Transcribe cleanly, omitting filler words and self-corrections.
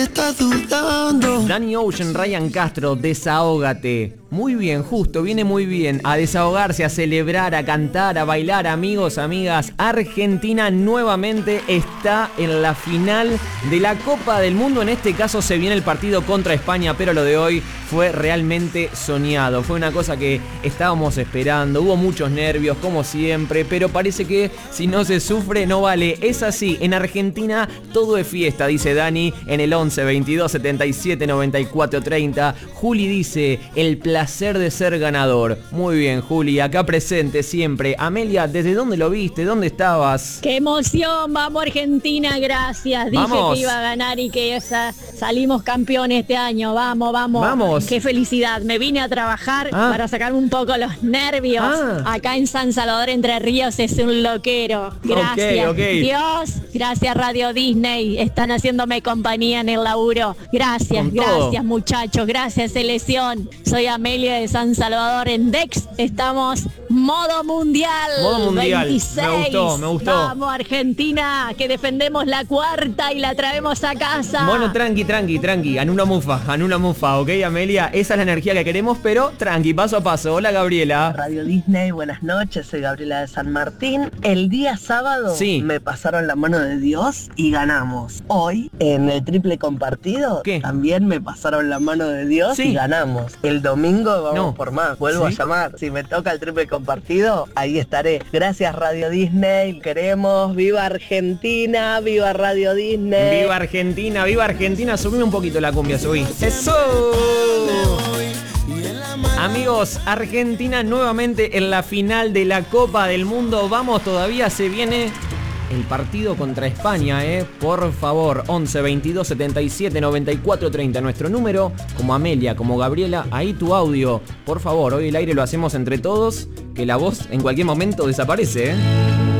Estás dudando. Danny Ocean, Ryan Castro, Desahógate. Muy bien, justo, viene muy bien. A desahogarse, a celebrar, a cantar, a bailar, amigos, amigas. Argentina nuevamente está en la final de la Copa del Mundo. En este caso se viene el partido contra España, pero lo de hoy fue realmente soñado. Fue una cosa que estábamos esperando. Hubo muchos nervios, como siempre, pero parece que si no se sufre, no vale. Es así, en Argentina todo es fiesta, dice Dani, en el 11 22 77 94 30. Juli dice, el placer de ser ganador. Muy bien, Juli, acá presente siempre. Amelia, ¿desde dónde lo viste? ¿Dónde estabas? ¡Qué emoción! Vamos Argentina, gracias. Dije Vamos. que iba a ganar y que salimos campeones este año. Vamos, vamos. Vamos. Qué felicidad. Me vine a trabajar para sacarme un poco los nervios. Acá en San Salvador, Entre Ríos, es un loquero. Gracias. Ok. Dios, gracias Radio Disney. Están haciéndome compañía en el laburo. Gracias, Con todo. gracias muchachos. Gracias selección. Soy Amelia de San Salvador en Dex. Estamos modo mundial. Modo mundial. 26. Me gustó. Vamos Argentina, que defendemos la cuarta y la traemos a casa. Bueno, tranqui. Anula mufa, ¿ok, Amelia? Esa es la energía que queremos, pero tranqui, paso a paso. Hola, Gabriela. Radio Disney, buenas noches, soy Gabriela de San Martín. El día sábado me pasaron la mano de Dios y ganamos. Hoy, en el triple compartido, también me pasaron la mano de Dios y ganamos. El domingo vamos por más, vuelvo a llamar. Si me toca el triple compartido, ahí estaré. Gracias Radio Disney, queremos, viva Argentina, viva Radio Disney. Viva Argentina, subime un poquito la cumbia, subí. ¡Eso! Amigos, Argentina nuevamente en la final de la Copa del Mundo. Vamos, todavía se viene el partido contra España, por favor, 11 22 77 94 30, nuestro número, como Amelia, como Gabriela, ahí tu audio, por favor, hoy el aire lo hacemos entre todos, que la voz en cualquier momento desaparece,